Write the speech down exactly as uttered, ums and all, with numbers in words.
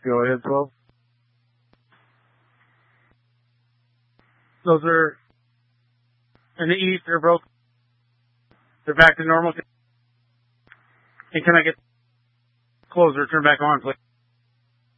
Go ahead, twelve. Those are in the east. They're broke. They're back to normal. And can I get closer? Turn back on, please.